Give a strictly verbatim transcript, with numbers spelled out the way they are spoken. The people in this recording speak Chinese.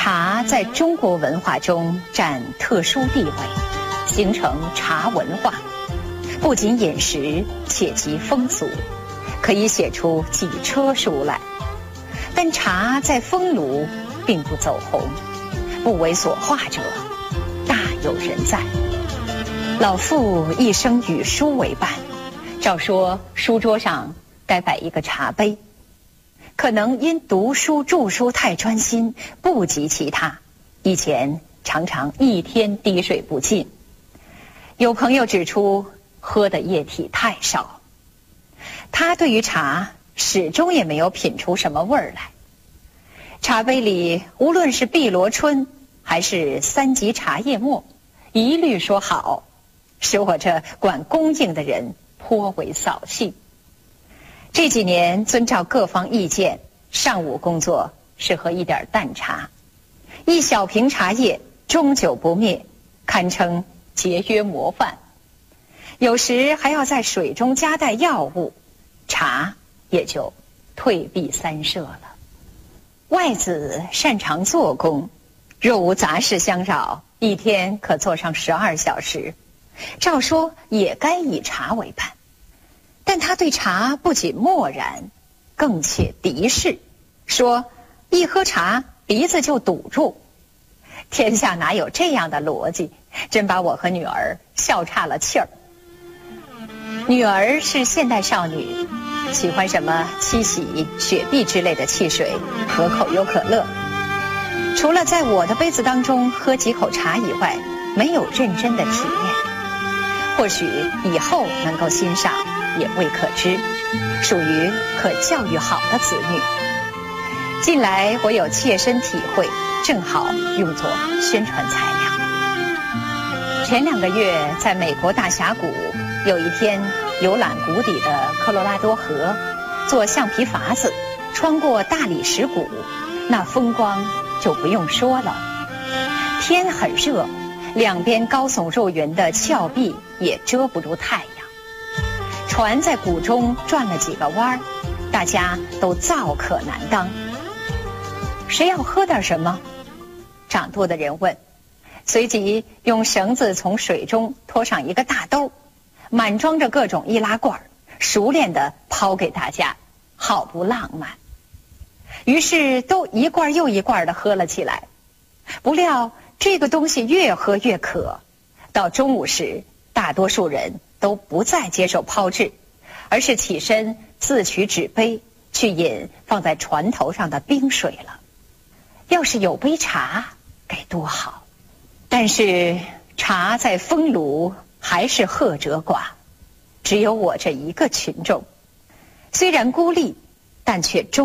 茶在中国文化中占特殊地位，形成茶文化，不仅饮食，且及风俗，可以写出几车书来。但茶在封庐并不走红，不为所画者大有人在。老妇一生与书为伴，照说书桌上该摆一个茶杯，可能因读书著书太专心，不及其他，以前常常一天滴水不进。有朋友指出喝的液体太少，他对于茶始终也没有品出什么味儿来。茶杯里无论是碧螺春还是三级茶叶末，一律说好，使我这管供应的人颇为扫兴。这几年遵照各方意见，上午工作是喝一点淡茶，一小瓶茶叶终久不灭，堪称节约模范。有时还要在水中加带药物，茶也就退避三舍了。外子擅长做工，若无杂事相扰，一天可做上十二小时，照说也该以茶为伴。但他对茶不仅漠然，更且敌视，说一喝茶鼻子就堵住。天下哪有这样的逻辑，真把我和女儿笑岔了气儿。女儿是现代少女，喜欢什么七喜、雪碧之类的汽水，可口又可乐。除了在我的杯子当中喝几口茶以外，没有认真的体验。或许以后能够欣赏，也未可知，属于可教育好的子女。近来我有切身体会，正好用作宣传材料。前两个月在美国大峡谷，有一天游览谷底的科罗拉多河，坐橡皮筏子穿过大理石谷，那风光就不用说了。天很热，两边高耸入云的峭壁也遮不住太阳。船在谷中转了几个弯，大家都燥渴难当。谁要喝点什么？掌舵的人问，随即用绳子从水中拖上一个大兜，满装着各种易拉罐，熟练地抛给大家，好不浪漫。于是都一罐又一罐地喝了起来。不料这个东西越喝越渴，到中午时，大多数人都不再接受抛掷，而是起身自取纸杯去饮放在船头上的冰水了。要是有杯茶该多好，但是茶在封庐还是褐者寡，只有我这一个群众，虽然孤立，但却终